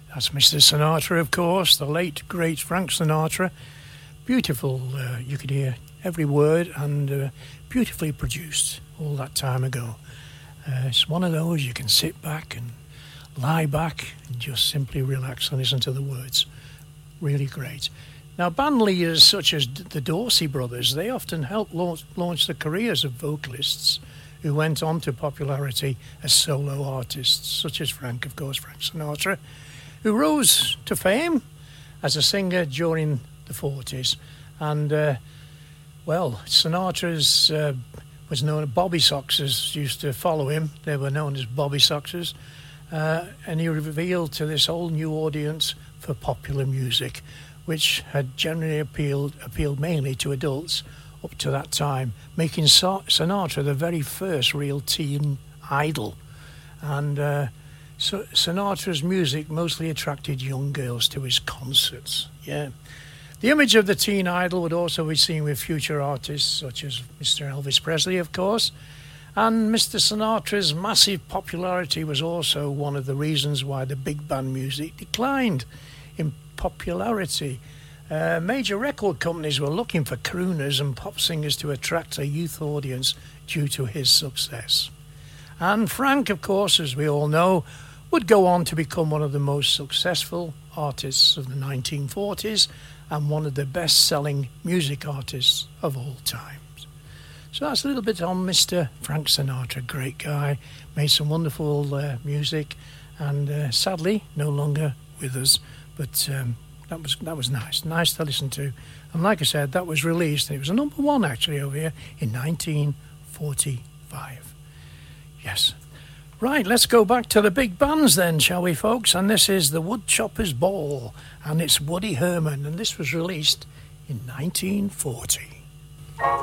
That's Mr. Sinatra, of course, the late, great Frank Sinatra. Beautiful, you could hear every word, and beautifully produced all that time ago. It's one of those you can sit back and lie back and just simply relax and listen to the words. Really great. Now, band leaders such as the Dorsey brothers, they often helped launch the careers of vocalists who went on to popularity as solo artists, such as Frank, of course, Frank Sinatra, who rose to fame as a singer during the 40s. And, Sinatra's was known as Bobby Soxers used to follow him. They were known as Bobby Soxers. And he revealed to this whole new audience for popular music, which had generally appealed mainly to adults up to that time, making Sinatra the very first real teen idol. And so Sinatra's music mostly attracted young girls to his concerts. Yeah. The image of the teen idol would also be seen with future artists such as Mr. Elvis Presley, of course. And Mr. Sinatra's massive popularity was also one of the reasons why the big band music declined in popularity. Major record companies were looking for crooners and pop singers to attract a youth audience due to his success. And Frank, of course, as we all know, would go on to become one of the most successful artists of the 1940s and one of the best-selling music artists of all time. So that's a little bit on Mr. Frank Sinatra. Great guy, made some wonderful music, and sadly no longer with us. But that was nice to listen to. And like I said, that was released, and it was a number one actually over here in 1945. Yes. Right, let's go back to the big bands then, shall we, folks? And this is the Woodchopper's Ball, and it's Woody Herman, and this was released in 1940.